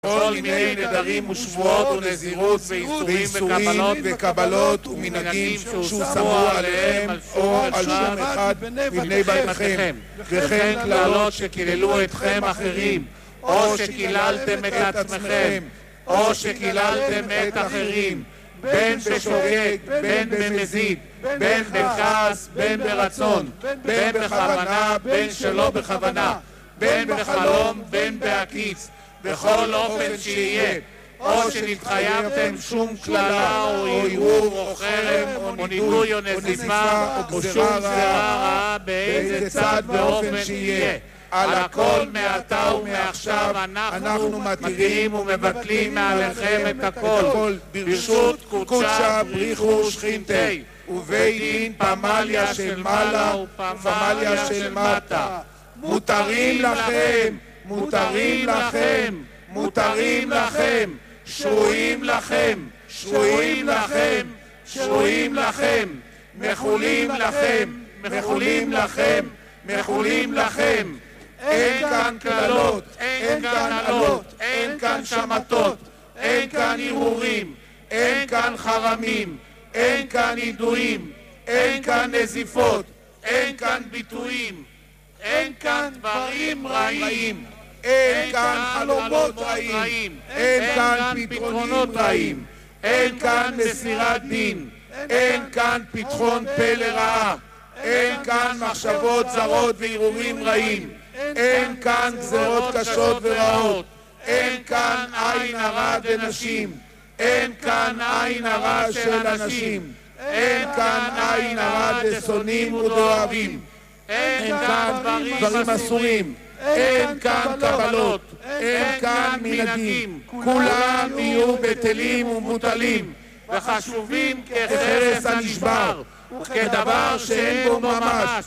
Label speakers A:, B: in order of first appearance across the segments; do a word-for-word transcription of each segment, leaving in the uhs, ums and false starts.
A: כל מיני נדרים ושבועות ונזירות ואיסורים וקבלות ומנהגים שהושמו עליהם או על שום אחד מבני ביתכם, וכן קללות שקיללו אתכם אחרים, או שקיללתם את עצמכם, או שקיללתם את אחרים, בין בשוגג, בין במזיד, בין בכעס, בין ברצון, בין בכוונה, בין שלא בכוונה, בין בחלום, בין בהקיץ, בכל אופן שיהיה, או שנתחייבתם שום כללה או ערעור או חרם או נידוי או נזיפה או שום גזירה רעה באיזה צד ואופן שיהיה. על הכל מעתה ומעכשיו אנחנו מתירים ומבטלים מעליכם את הכל, ברשות קודשה בריחו שכינתי, ובית דין פמליה של מעלה ופמליה של מטה. מותרים לכם, מותרים לכם, מותרים לכם, שרויים לכם, שרויים לכם, שרויים לכם, מחולים לכם, מחולים לכם, מחולים לכם. אין כאן קללות, אין כאן עלות, אין כאן שמטות, אין כאן ערעורים, אין כאן חרמים, אין כאן יידויים, אין כאן נזיפות, אין כאן ביטויים, אין כאן דברים רעים, אין כאן חלומות רעים, אין כאן פתרונות רעים, אין כאן מסירת דין, אין כאן פתחון פה לרעה, אין כאן מחשבות זרות וערעורים רעים, אין כאן גזרות קשות ורעות, אין כאן עין הרע דנשים, אין כאן עין הרע של אנשים, אין כאן עין הרע דשונאים ודאוהבים, אין כאן דברים אסורים, אין כאן קבלות, אין כאן מנהגים, כולם יהיו בטלים ומבוטלים וחשובים כחרס הנשבר וכדבר שאין בו ממש,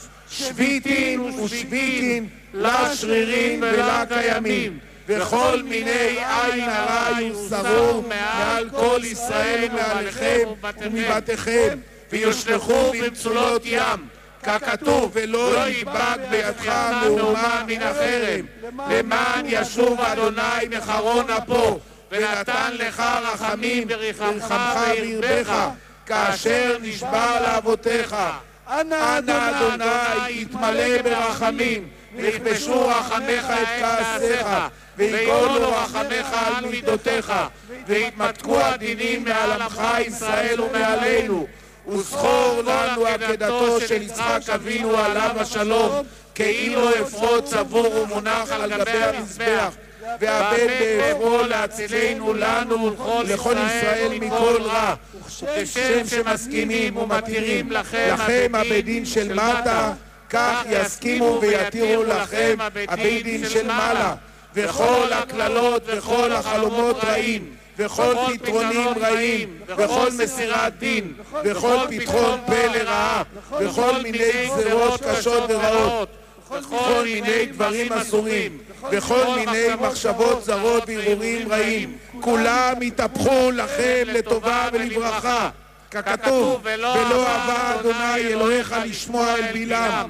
A: שביטין ושביטין לשרירים ולקיימים, וכל מיני עין הרע יוסרו מעל כל ישראל מעליכם ומבתיכם, ויושלכו במצולות ים, ככתוב, ולא ידבק בידך מאומה מן החרם, למען ישוב אדוני מחרון אפו, ונתן לך רחמים וריחמך וירבך, כאשר נשבע לאבותיך. אנא אדוני יתמלא ברחמים, ויכבשו רחמך את כעסיך, ויגולו רחמך על מידותיך, ויתמתקו הדינים מעל עמך ישראל ומעלינו, וזכור לנו עקדתו של יצחק אבינו עליו השלום, כאילו אפרו צבור ומונח על גבי המזבח, והבן בעברו להצילנו לנו ולכל ישראל מכל רע, כשם שמסכימים ומתירים לכם הבית דין של מטה, כך יסכימו ויתירו לכם הבית דין של מעלה, וכל הקללות וכל החלומות רעים, וכל פתרונים רעים, וכל מסירת דין, וכל פתחון פה לרעה, וכל מיני גזרות קשות ורעות, וכל מיני דברים אסורים, וכל מיני מחשבות זרות וערעורים רעים, כולם יתהפכו לכם לטובה ולברכה, ככתוב, ולא אהבה אדוני אלוהיך לשמוע אל בלעם,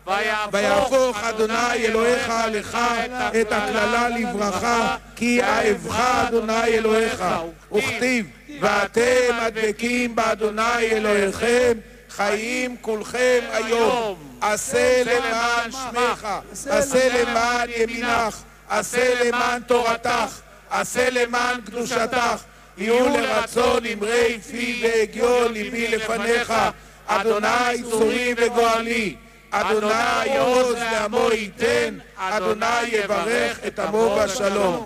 A: ויהפוך אדוני אלוהיך לך את הקללה לברכה, כי אהבך אדוני אלוהיך, וכתיב, ואתם הדבקים באדוני אלוהיכם חיים כולכם היום. עשה למען שמך, עשה למען ימינך, עשה למען תורתך, עשה למען קדושתך, יהיו לרצון אמרי פי והגיון ליבי לפניך, אדוני צורי וגואלי, אדוני עוז לעמו ייתן, אדוני יברך את עמו בשלום.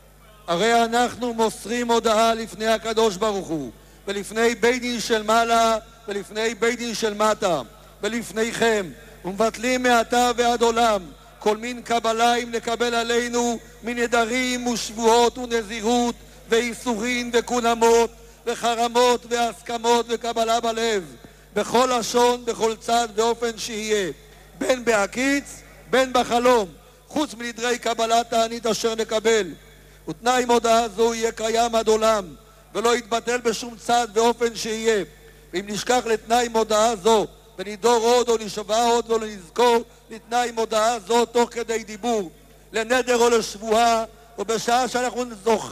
B: הרי אנחנו מוסרים הודעה לפני הקדוש ברוך הוא, ולפני בית דין של מעלה ולפני בית דין של מטה, ולפניכם, ומבטלים מעתה ועד עולם כל מין קבלה אם נקבל עלינו מנדרים ושבועות ונזירות ואיסורים וכונמות וחרמות והסכמות וקבלה בלב, בכל לשון, בכל צד ואופן שיהיה, בין בהקיץ, בין בחלום, חוץ מנדרי קבלת תענית אשר נקבל. ותנאי מודעה זו יהיה קיים עד עולם, ולא יתבטל בשום צד ואופן שיהיה. ואם נשכח לתנאי מודעה זו, ונידור עוד או נשבע עוד ולא נזכור לתנאי מודעה זו תוך כדי דיבור, לנדר או לשבועה, ובשעה שאנחנו זוכרים